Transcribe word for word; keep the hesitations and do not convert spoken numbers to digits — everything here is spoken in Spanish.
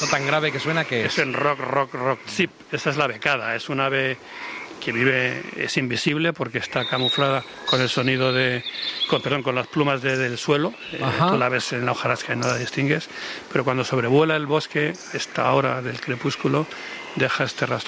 Eso tan grave que suena, que es... Es el rock, rock, rock chip. Esa es la becada. Es un ave que vive, es invisible porque está camuflada con el sonido de, con, perdón, con las plumas de, del suelo. Eh, tú la ves en la hojarasca y no la distingues, pero cuando sobrevuela el bosque, esta hora del crepúsculo, deja este rastro